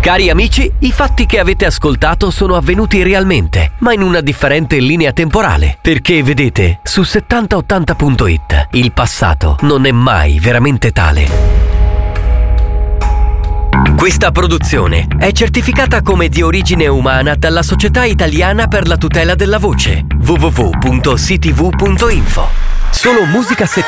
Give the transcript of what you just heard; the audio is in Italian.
Cari amici, i fatti che avete ascoltato sono avvenuti realmente, ma in una differente linea temporale. Perché vedete, su 7080.it il passato non è mai veramente tale. Questa produzione è certificata come di origine umana dalla Società Italiana per la tutela della voce, www.ctv.info. Solo musica